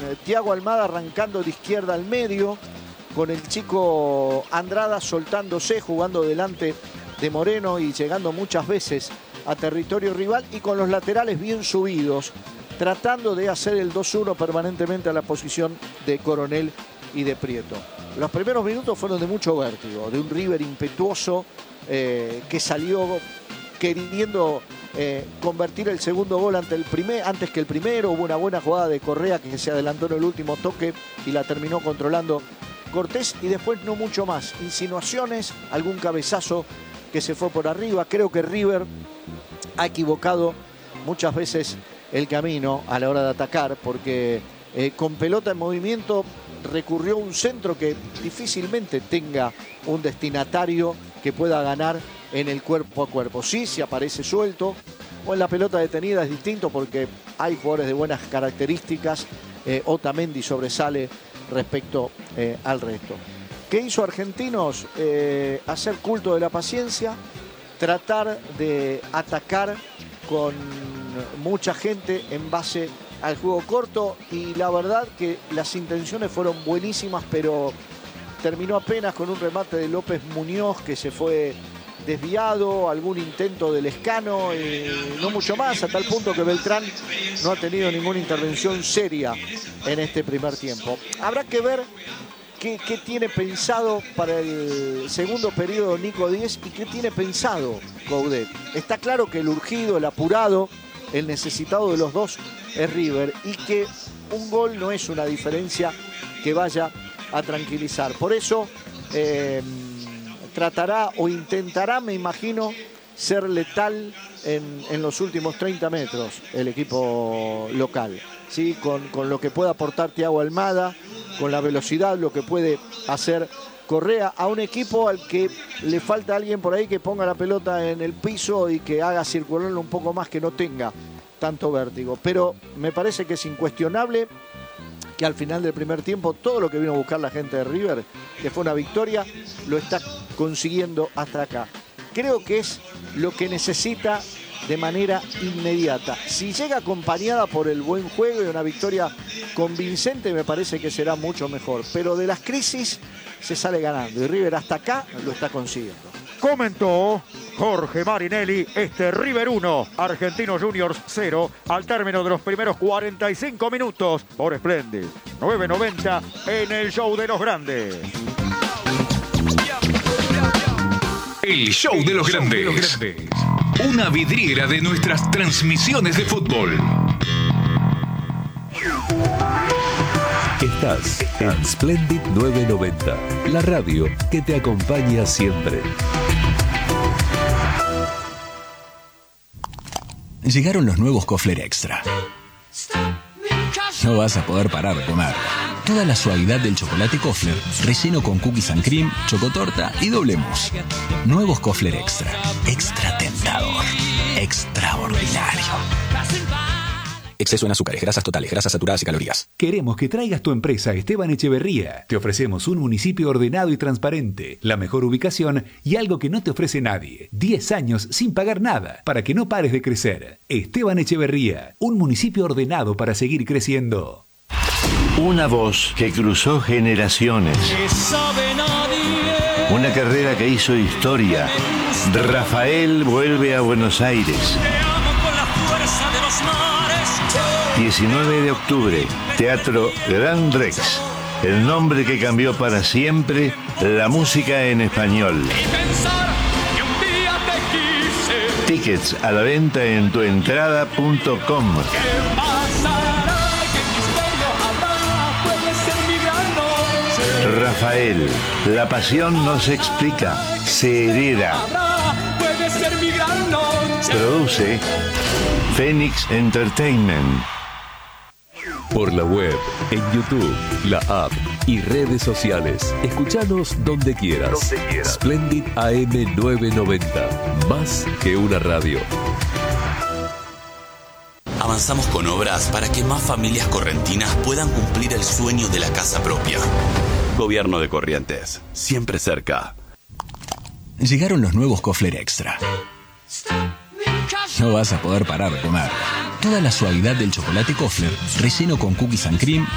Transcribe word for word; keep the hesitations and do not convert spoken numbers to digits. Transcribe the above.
Thiago Almada arrancando de izquierda al medio, con el chico Andrada soltándose, jugando delante de Moreno y llegando muchas veces a territorio rival, y con los laterales bien subidos, tratando de hacer el dos uno permanentemente a la posición de Coronel y de Prieto. Los primeros minutos fueron de mucho vértigo, de un River impetuoso eh, que salió queriendo eh, convertir el segundo gol ante el primer, antes que el primero. Hubo una buena jugada de Correa que se adelantó en el último toque y la terminó controlando Cortés, y después no mucho más. Insinuaciones, algún cabezazo que se fue por arriba. Creo que River ha equivocado muchas veces el camino a la hora de atacar, porque eh, con pelota en movimiento recurrió a un centro que difícilmente tenga un destinatario que pueda ganar en el cuerpo a cuerpo. Sí, si aparece suelto o en la pelota detenida es distinto, porque hay jugadores de buenas características. eh, Otamendi sobresale respecto eh, al resto. ¿Qué hizo Argentinos? Eh, hacer culto de la paciencia, tratar de atacar con mucha gente en base al juego corto, y la verdad que las intenciones fueron buenísimas, pero terminó apenas con un remate de López Muñoz que se fue desviado, algún intento del Lescano, y no mucho más, a tal punto que Beltrán no ha tenido ninguna intervención seria en este primer tiempo. Habrá que ver qué, qué tiene pensado para el segundo periodo Nico Díez y qué tiene pensado Coudet. Está claro que el urgido, el apurado, el necesitado de los dos es River, y que un gol no es una diferencia que vaya a tranquilizar. Por eso eh, tratará o intentará, me imagino, ser letal en, en los últimos treinta metros el equipo local, ¿sí? Con, con lo que pueda aportar Thiago Almada, con la velocidad, lo que puede hacer Correa, a un equipo al que le falta alguien por ahí que ponga la pelota en el piso y que haga circularlo un poco más, que no tenga tanto vértigo. Pero me parece que es incuestionable que al final del primer tiempo todo lo que vino a buscar la gente de River, que fue una victoria, lo está consiguiendo hasta acá. Creo que es lo que necesita de manera inmediata. Si llega acompañada por el buen juego y una victoria convincente, me parece que será mucho mejor. Pero de las crisis se sale ganando, y River hasta acá lo está consiguiendo. Comentó Jorge Marinelli, este River uno, Argentinos Juniors cero, al término de los primeros cuarenta y cinco minutos por Splendid nueve noventa en el show de los grandes. El show de los grandes. Una vidriera de nuestras transmisiones de fútbol. Estás en Splendid nueve noventa, la radio que te acompaña siempre. Llegaron los nuevos Kofler Extra. No vas a poder parar de comer. Toda la suavidad del chocolate Kofler, relleno con cookies and cream, chocotorta y doble mousse. Nuevos Kofler Extra. Extra tentador. Extraordinario. Exceso en azúcares, grasas totales, grasas saturadas y calorías. Queremos que traigas tu empresa a Esteban Echeverría. Te ofrecemos un municipio ordenado y transparente, la mejor ubicación y algo que no te ofrece nadie. diez años sin pagar nada, para que no pares de crecer. Esteban Echeverría, un municipio ordenado para seguir creciendo. Una voz que cruzó generaciones. Una carrera que hizo historia. Rafael vuelve a Buenos Aires. diecinueve de octubre, Teatro Gran Rex. El nombre que cambió para siempre la música en español. Tickets a la venta en tuentrada punto com. Rafael, la pasión no se explica, se hereda. Produce Phoenix Entertainment. Por la web, en YouTube, la app y redes sociales. Escuchanos donde quieras. Donde quieras. Splendid A M nueve noventa. Más que una radio. Avanzamos con obras para que más familias correntinas puedan cumplir el sueño de la casa propia. Gobierno de Corrientes, siempre cerca. Llegaron los nuevos Kofler Extra. No vas a poder parar de comer. Toda la suavidad del chocolate Kofler, relleno con cookies and cream,